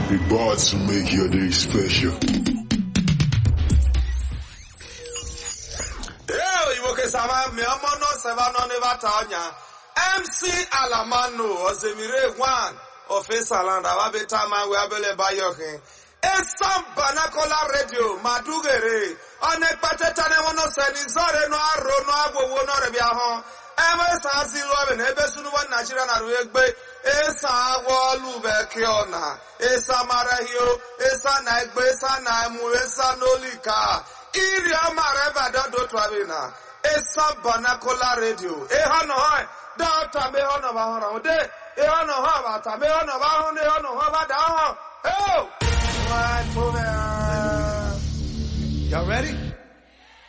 The bars to make your day special. MC Alamano Ozemire One Offisalanda Wabetama Wabele Bayoke Esam Banakola Radio Madugere Onekpatetane wono senizore no aro no agwo no rebiaho Eme Sazilo and Ebesunu one Nigeria na Ruegbe Esa Wolu Bekiona Esa Marahio Esa Naigbe Esa Naimu Esa Nolika Iria Mareba Dodo Twabina Esa Banakola Radio Ehano Hoi Data me hono ba hono de e hono ha ba ta me hono ba hono e hono ha ba da ho oh right over. Y'all ready?